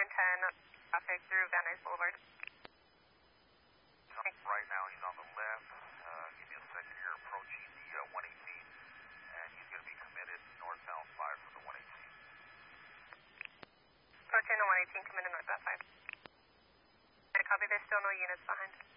traffic through Van Nuys Boulevard. Right now he's on the left. Give me a second here, approaching the 118, and he's going to be committed northbound 5 from the 118. Approaching the 118, committed northbound 5. I copy, there's still no units behind.